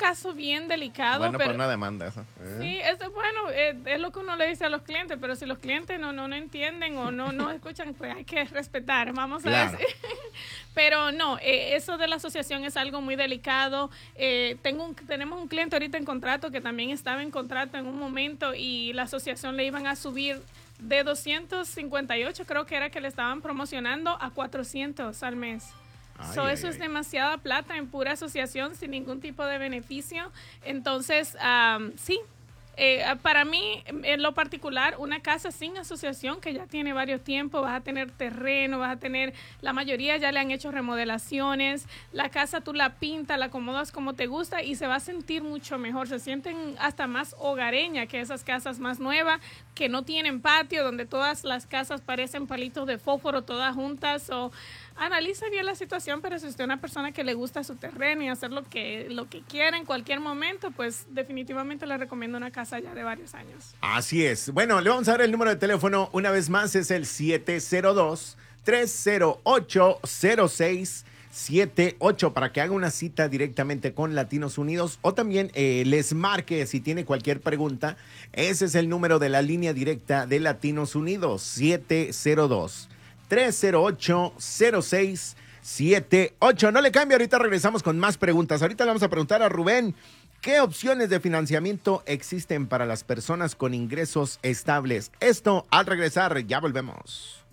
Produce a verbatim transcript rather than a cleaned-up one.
caso bien delicado. Bueno, pero por una demanda eso. ¿Eh? Sí, es bueno, es, es lo que uno le dice a los clientes, pero si los clientes no, no, no entienden o no, no escuchan, pues hay que respetar, vamos Claro. a decir. Pero no, eh, eso de la asociación es algo muy delicado. Eh, tengo un, tenemos un cliente ahorita en contrato que también estaba en contrato en un momento y la asociación le iban a subir de doscientos cincuenta y ocho, creo que era que le estaban promocionando, a cuatrocientos al mes. Ay, So, ay, eso ay. es demasiada plata en pura asociación sin ningún tipo de beneficio. Entonces, um, sí, eh, para mí, en lo particular, una casa sin asociación que ya tiene varios tiempos, vas a tener terreno, vas a tener, la mayoría ya le han hecho remodelaciones, la casa tú la pintas, la acomodas como te gusta y se va a sentir mucho mejor, se sienten hasta más hogareña que esas casas más nuevas, que no tienen patio, donde todas las casas parecen palitos de fósforo todas juntas. O analiza bien la situación, pero si usted es una persona que le gusta su terreno y hacer lo que, lo que quiera en cualquier momento, pues definitivamente le recomiendo una casa ya de varios años. Así es. Bueno, le vamos a dar el número de teléfono una vez más, es el siete cero dos, tres cero ocho, cero seis siete ocho para que haga una cita directamente con Latinos Unidos o también eh, les marque si tiene cualquier pregunta. Ese es el número de la línea directa de Latinos Unidos, siete cero dos, tres cero ocho, cero seis siete ocho. No le cambie, ahorita regresamos con más preguntas. Ahorita le vamos a preguntar a Rubén, ¿qué opciones de financiamiento existen para las personas con ingresos estables? Esto al regresar, ya volvemos.